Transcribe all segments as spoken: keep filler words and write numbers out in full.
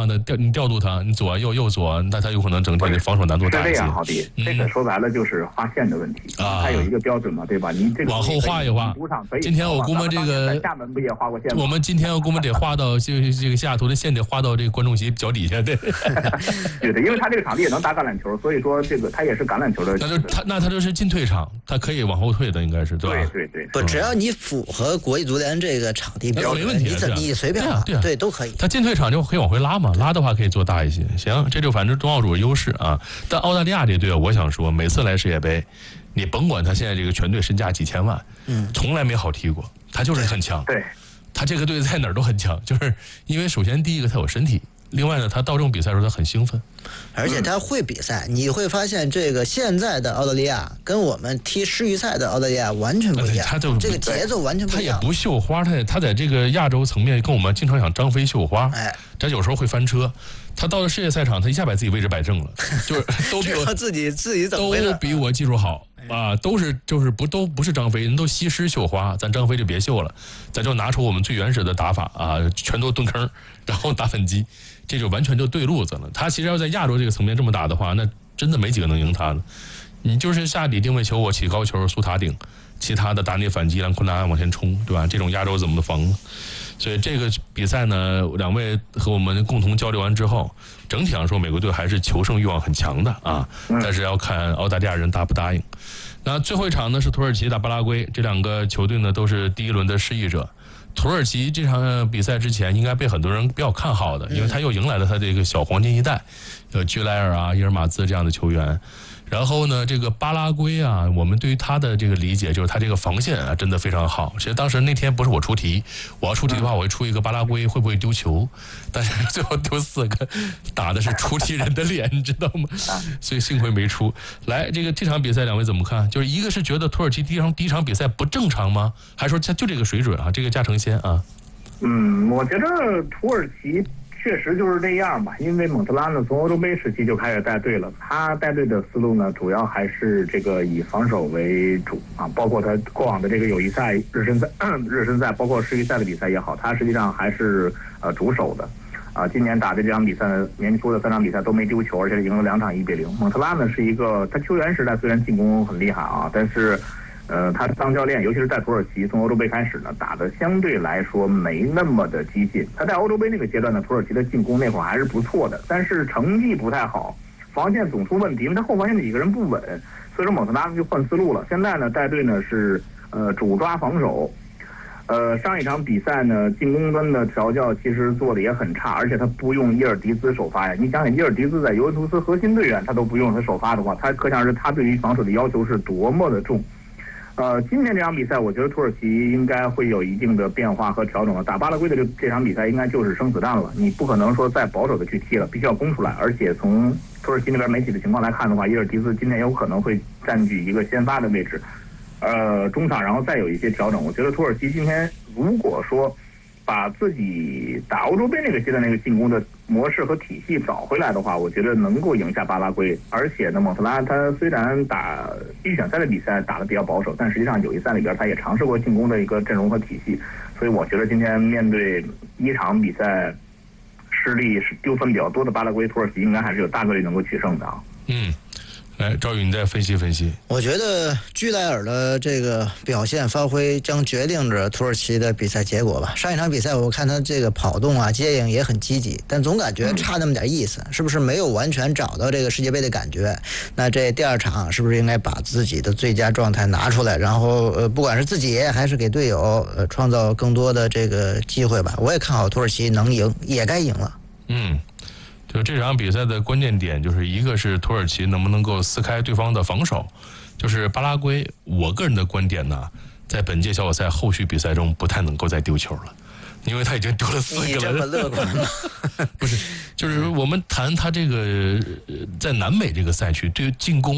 样的调你调度他，你左右右左，那他有可能整体的防守难度大一些。 是这样，郝迪，嗯、这个说白了就是划线的问题啊，它有一个标准嘛，对吧？你这个往后画一画。今天我估摸这个厦门不也画过线吗？ 我们今天我估摸得画到这个这个西雅图的线得画到这个观众席脚底下，对。 对的，因为他这个场地也能打橄榄球，所以说这个他也是橄榄球的。 那就他那他就是进退场，他可以往后退的，应该是对吧？ 对对对， 不，只要你符合国际足联这个场地标准， 没问题， 你你随便画， 对对都可以。 他进退场就可以往回拉嘛，拉的话可以做大一些。行，这就反正东奥主的优势啊。但澳大利亚这队，我想说，每次来世界杯，你甭管他现在这个全队身价几千万，嗯，从来没好踢过，他就是很强。 对， 他这个队在哪儿都很强，就是因为首先第一个他有身体。另外呢，他到这种比赛的时候，他很兴奋， 而且他会比赛。你会发现，这个现在的澳大利亚跟我们踢世预赛的澳大利亚完全不一样。 他就这个节奏完全不一样。 他也不绣花，他他在这个亚洲层面跟我们经常想张飞绣花，哎，他有时候会翻车。他到了世界赛场，他一下把自己位置摆正了，就是都比我自己自己都比我技术好啊，都是就是不都不是张飞，人都西施绣花，咱张飞就别绣了，咱就拿出我们最原始的打法啊，全都蹲坑，然后打反击。这就完全就对路子了。他其实要在亚洲这个层面这么打的话，那真的没几个能赢他的。你就是下底定位球，我起高球，苏塔顶，其他的打你反击，让昆达安往前冲，对吧？这种亚洲怎么防呢？所以这个比赛呢，两位和我们共同交流完之后，整体上说，美国队还是求胜欲望很强的啊。但是要看澳大利亚人答不答应。那最后一场呢是土耳其打巴拉圭，这两个球队呢都是第一轮的失意者。土耳其这场比赛之前应该被很多人比较看好的，因为他又迎来了他这个小黄金一代，有居莱尔啊、伊尔马兹这样的球员。然后呢，这个巴拉圭啊，我们对于他的这个理解就是他这个防线啊真的非常好。其实当时那天不是我出题，我要出题的话，我会出一个巴拉圭会不会丢球，但是最后丢四个，打的是出题人的脸，你知道吗？所以幸亏没出来。这个这场比赛两位怎么看？就是一个是觉得土耳其第一场第一场比赛不正常吗？还是说就这个水准啊？这个加成先啊？ 嗯，我觉得土耳其确实就是这样吧，因为蒙特拉呢从欧洲杯时期就开始带队了，他带队的思路呢主要还是这个以防守为主啊，包括他过往的这个友谊赛、热身赛、热身赛，包括世预赛的比赛也好，他实际上还是呃主守的。啊，今年打的这场比赛，年初的三场比赛都没丢球，而且赢了两场一比零。蒙特拉呢是一个，他球员时代虽然进攻很厉害啊，但是。呃，他当教练，尤其是在土耳其，从欧洲杯开始呢，打的相对来说没那么的激进。他在欧洲杯那个阶段呢，土耳其的进攻那会儿还是不错的，但是成绩不太好，防线总出问题，因为他后防线那几个人不稳，所以说蒙特拉就换思路了。现在呢，带队呢是呃主抓防守。呃，上一场比赛呢，进攻端的调教其实做的也很差，而且他不用伊尔迪兹首发呀。你想想，伊尔迪兹在尤文图斯核心队员，他都不用他首发的话，他可想而知他对于防守的要求是多么的重。呃，今天这场比赛，我觉得土耳其应该会有一定的变化和调整了。打巴拉圭的这这场比赛应该就是生死战了，你不可能说再保守的去踢了，必须要攻出来。而且从土耳其那边媒体的情况来看的话，伊尔迪斯今天有可能会占据一个先发的位置，呃，中场然后再有一些调整。我觉得土耳其今天如果说把自己打欧洲杯那个阶段那个进攻的模式和体系找回来的话，我觉得能够赢下巴拉圭。而且呢，蒙特拉他虽然打预选赛的比赛打得比较保守，但实际上友谊赛里边他也尝试过进攻的一个阵容和体系。所以我觉得今天面对一场比赛失利是丢分比较多的巴拉圭，土耳其应该还是有大概率能够取胜的啊。 嗯。来，赵宇，你再分析分析。 我觉得居莱尔的这个表现发挥将决定着土耳其的比赛结果吧。上一场比赛我看他这个跑动啊、接应也很积极，但总感觉差那么点意思，是不是没有完全找到这个世界杯的感觉？那这第二场是不是应该把自己的最佳状态拿出来，然后呃，不管是自己还是给队友呃创造更多的这个机会吧？我也看好土耳其能赢，也该赢了。 嗯。就这场比赛的关键点，就是一个是土耳其能不能够撕开对方的防守，就是巴拉圭，我个人的观点呢，在本届小组赛后续比赛中不太能够再丢球了，因为他已经丢了四个了。 你这么乐观吗？ 不是，就是我们谈他这个在南美这个赛区对于进攻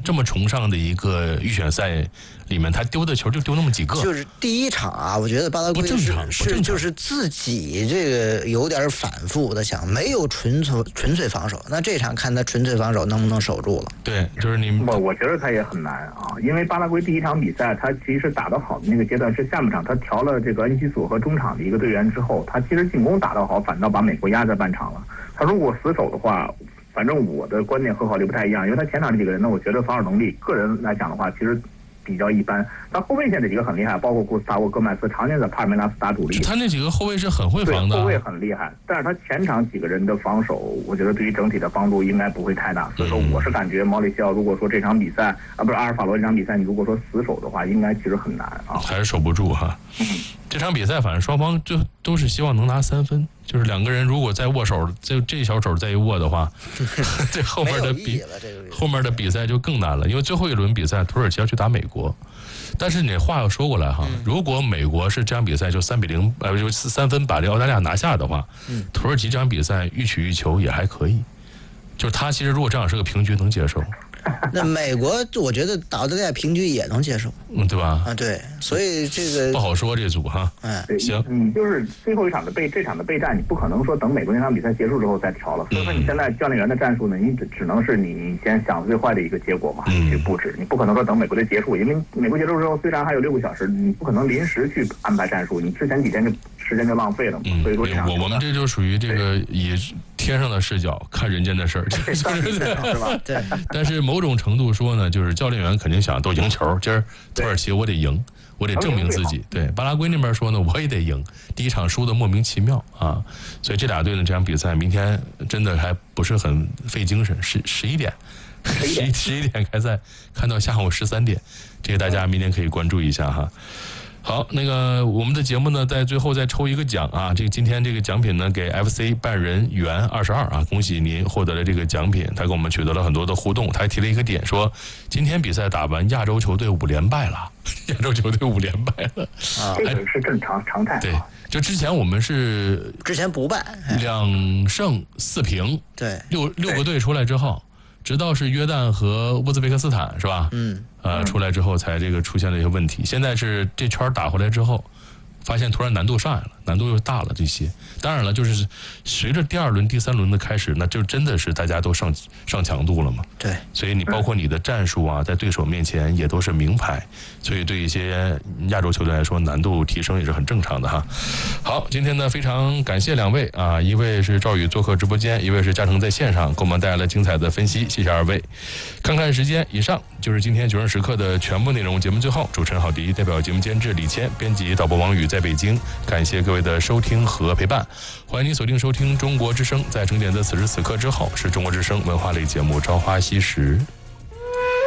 这么崇尚的一个预选赛里面，他丢的球就丢那么几个。 就是第一场啊，我觉得巴拉圭是是就是自己这个有点反复的想，没有纯粹纯粹防守。那这场看他纯粹防守能不能守住了？ 对，就是你我我觉得他也很难啊，因为巴拉圭第一场比赛他其实打得好的那个阶段是下半场，他调了这个恩西索和中场的一个队员之后，他其实进攻打得好，反倒把美国压在半场了。他如果死守的话，反正我的观点和郝丽不太一样，因为他前场这几个人呢，我觉得防守能力个人来讲的话，其实比较一般。他后卫线这几个很厉害，包括古斯塔沃·戈麦斯，常年在帕尔梅拉斯打主力。 他那几个后卫是很会防的， 对，后卫很厉害，但是他前场几个人的防守，我觉得对于整体的帮助应该不会太大。所以说，我是感觉毛里西奥如果说这场比赛啊，不是阿尔法罗这场比赛，你如果说死守的话，应该其实很难啊， 还是守不住哈。嗯，这场比赛反正双方就都是希望能拿三分，就是两个人如果再握手，这这小手再一握的话，这后面的比后面的比赛就更难了，因为最后一轮比赛土耳其要去打美国。但是你话要说过来哈，如果美国是这场比赛就三比零，呃，就三分把这澳大利亚拿下的话，土耳其这场比赛欲取欲求也还可以，就是他其实如果这样是个平局能接受。 那美国我觉得打澳大利亚平局也能接受， 嗯，对吧？ 啊，对，所以这个不好说这组哈。 嗯， 行， 你就是最后一场的备这场的备战，你不可能说等美国那场比赛结束之后再调了。所以说你现在教练员的战术呢，你只只能是你先想最坏的一个结果嘛，去布置。你不可能说等美国队结束，因为美国结束之后虽然还有六个小时，你不可能临时去安排战术，你之前几天就时间就浪费了嘛。 嗯， 所以说这样我我们这就属于这个以天上的视角看人间的事儿，就是是吧？ 对。 但是某种程度说呢，就是教练员肯定想都赢球，今儿土耳其我得赢，我得证明自己。对，巴拉圭那边说呢，我也得赢，第一场输的莫名其妙啊，所以这俩队呢这场比赛明天真的还不是很费精神，十十一点，十一十一点开赛，看到下午十三点，这个大家明天可以关注一下哈。好，那个我们的节目呢，在最后再抽一个奖啊！这个今天这个奖品呢，给 F C 半人缘二十二啊，恭喜您获得了这个奖品。他跟我们取得了很多的互动，他还提了一个点，说今天比赛打完，亚洲球队五连败了，亚洲球队五连败了啊，这个是正常常态。 对，就之前我们是之前不败， 两胜四平， 对， 六六个队出来之后。直到是约旦和乌兹别克斯坦是吧？ 嗯， 呃，出来之后才这个出现了一些问题。现在是这圈打回来之后，发现突然难度上来了，难度又大了这些。当然了，就是随着第二轮、第三轮的开始，那就真的是大家都上上强度了嘛。 对， 所以你包括你的战术啊，在对手面前也都是名牌，所以对一些亚洲球队来说，难度提升也是很正常的哈。好，今天呢非常感谢两位啊，一位是赵宇做客直播间，一位是嘉诚在线上给我们带来了精彩的分析，谢谢二位。看看时间，以上就是今天九人时刻的全部内容。节目最后，主持人郝迪代表节目监制李谦，编辑导播王宇在北京，感谢各位的收听和陪伴。欢迎您锁定收听中国之声，在整点的此时此刻之后，是中国之声文化类节目《朝花夕拾》。